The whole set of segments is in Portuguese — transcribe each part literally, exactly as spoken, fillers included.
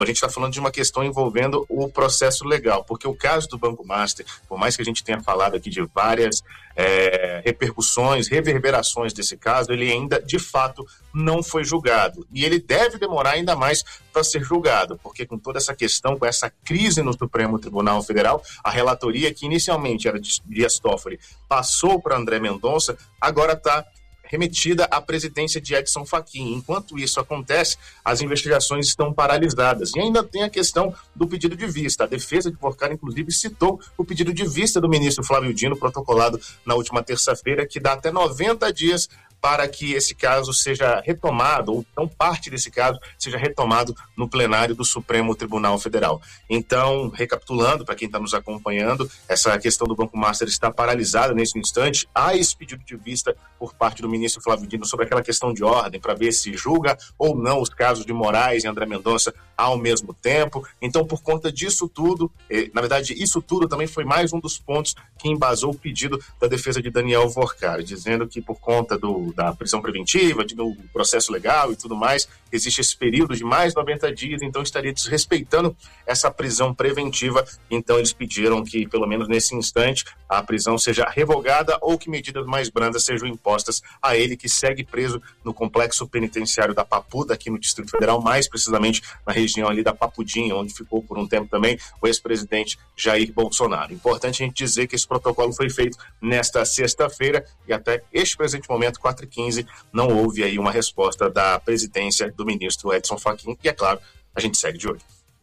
A gente está falando de uma questão envolvendo o processo legal, porque o caso do Banco Master, por mais que a gente tenha falado aqui de várias é, repercussões, reverberações desse caso, ele ainda, de fato, não foi julgado. E ele deve demorar ainda mais para ser julgado, porque com toda essa questão, com essa crise no Supremo Tribunal Federal, a relatoria que inicialmente era de Dias Toffoli passou para André Mendonça, agora está remetida à presidência de Edson Fachin. Enquanto isso acontece, as investigações estão paralisadas. E ainda tem a questão do pedido de vista. A defesa de Porcar, inclusive, citou o pedido de vista do ministro Flávio Dino, protocolado na última terça-feira, que dá até noventa dias para que esse caso seja retomado, ou então parte desse caso seja retomado no plenário do Supremo Tribunal Federal. Então, recapitulando, para quem está nos acompanhando, essa questão do Banco Master está paralisada nesse instante. Há esse pedido de vista por parte do ministro Flávio Dino sobre aquela questão de ordem, para ver se julga ou não os casos de Moraes e André Mendonça ao mesmo tempo. Então, por conta disso tudo, na verdade, isso tudo também foi mais um dos pontos que embasou o pedido da defesa de Daniel Vorcar, dizendo que por conta do da prisão preventiva, do processo legal e tudo mais, existe esse período de mais noventa dias, então estaria desrespeitando essa prisão preventiva. Então eles pediram que, pelo menos nesse instante, a prisão seja revogada ou que medidas mais brandas sejam impostas a ele, que segue preso no complexo penitenciário da Papuda, aqui no Distrito Federal, mais precisamente na região ali da Papudinha, onde ficou por um tempo também o ex-presidente Jair Bolsonaro. Importante a gente dizer que esse protocolo foi feito nesta sexta-feira e até este presente momento, quatro e quinze, não houve aí uma resposta da presidência do ministro Edson Fachin, e é claro, a gente segue de olho.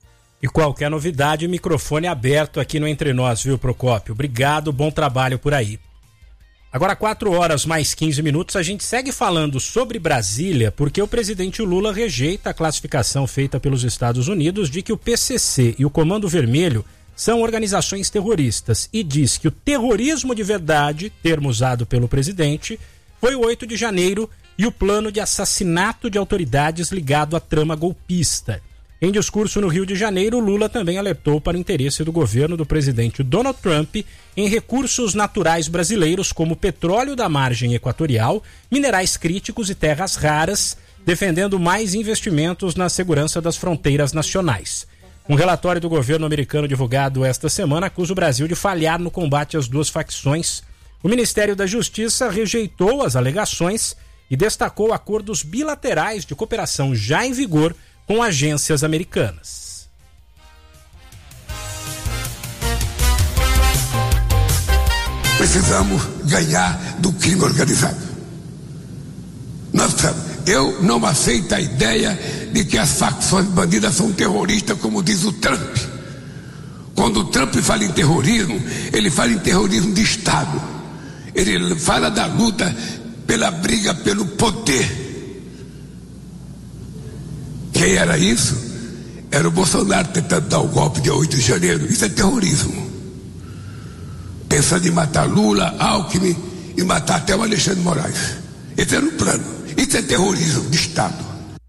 E qualquer novidade, microfone aberto aqui no Entre Nós, viu, Procópio? Obrigado, bom trabalho por aí. Agora, quatro horas mais quinze minutos, a gente segue falando sobre Brasília, porque o presidente Lula rejeita a classificação feita pelos Estados Unidos de que o P C C e o Comando Vermelho são organizações terroristas e diz que o terrorismo de verdade, termo usado pelo presidente, foi o oito de janeiro e o plano de assassinato de autoridades ligado à trama golpista. Em discurso no Rio de Janeiro, Lula também alertou para o interesse do governo do presidente Donald Trump em recursos naturais brasileiros como petróleo da margem equatorial, minerais críticos e terras raras, defendendo mais investimentos na segurança das fronteiras nacionais. Um relatório do governo americano divulgado esta semana acusa o Brasil de falhar no combate às duas facções. O Ministério da Justiça rejeitou as alegações e destacou acordos bilaterais de cooperação já em vigor com agências americanas. Precisamos ganhar do crime organizado. Nós estamos. Eu não aceito a ideia de que as facções bandidas são terroristas, como diz o Trump. Quando o Trump fala em terrorismo, ele fala em terrorismo de Estado. Ele fala da luta pela briga pelo poder. Quem era isso? Era o Bolsonaro tentando dar o golpe de oito de janeiro. Isso é terrorismo. Pensando em matar Lula, Alckmin e matar até o Alexandre de Moraes. Esse era o plano. Isso é terrorismo de Estado.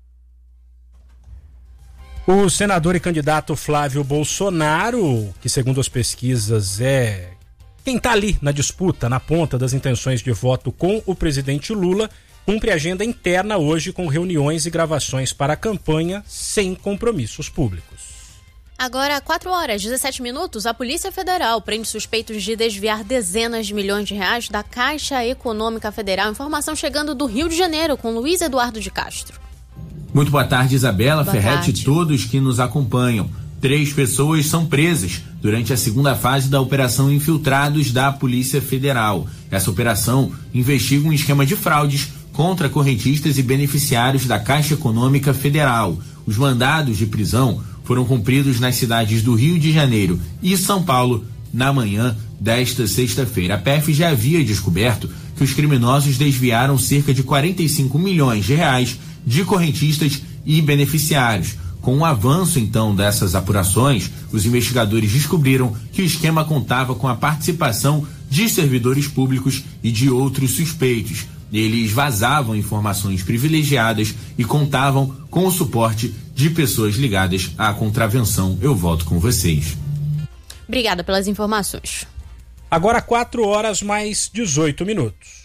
O senador e candidato Flávio Bolsonaro, que segundo as pesquisas é quem está ali na disputa, na ponta das intenções de voto com o presidente Lula, cumpre agenda interna hoje com reuniões e gravações para a campanha sem compromissos públicos. Agora, quatro horas, dezessete minutos, a Polícia Federal prende suspeitos de desviar dezenas de milhões de reais da Caixa Econômica Federal. Informação chegando do Rio de Janeiro com Luiz Eduardo de Castro. Muito boa tarde, Isabela, boa Ferretti e todos que nos acompanham. Três pessoas são presas durante a segunda fase da Operação Infiltrados da Polícia Federal. Essa operação investiga um esquema de fraudes contra correntistas e beneficiários da Caixa Econômica Federal. Os mandados de prisão foram cumpridos nas cidades do Rio de Janeiro e São Paulo na manhã desta sexta-feira. A P F já havia descoberto que os criminosos desviaram cerca de quarenta e cinco milhões de reais de correntistas e beneficiários. Com o avanço, então, dessas apurações, os investigadores descobriram que o esquema contava com a participação de servidores públicos e de outros suspeitos. Eles vazavam informações privilegiadas e contavam com o suporte de pessoas ligadas à contravenção. Eu volto com vocês. Obrigada pelas informações. Agora quatro horas mais dezoito minutos.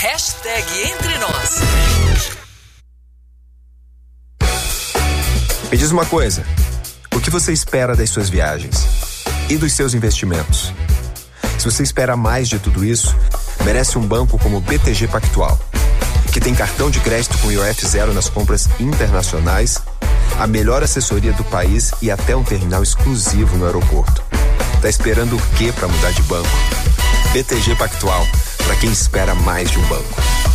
Hashtag Entre Nós. Me diz uma coisa, o que você espera das suas viagens? E dos seus investimentos? Se você espera mais de tudo isso, merece um banco como o B T G Pactual, que tem cartão de crédito com I O F zero nas compras internacionais, a melhor assessoria do país e até um terminal exclusivo no aeroporto. Tá esperando o quê para mudar de banco? B T G Pactual, para quem espera mais de um banco.